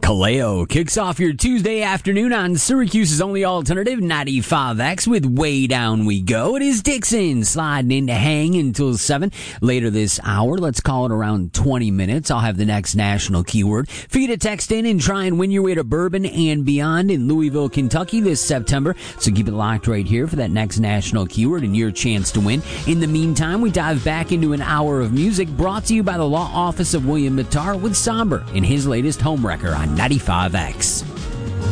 Kaleo kicks off your Tuesday afternoon on Syracuse's only alternative, 95X, with Way Down We Go. It is Dixon sliding in to hang until 7. Later this hour, let's call it around 20 minutes, I'll have the next national keyword for you to text in and try and win your way to Bourbon and Beyond in Louisville, Kentucky this September. So keep it locked right here for that next national keyword and your chance to win. In the meantime, we dive back into an hour of music brought to you by the law office of William Mattar with Somber in his latest Homewrecker on 95X.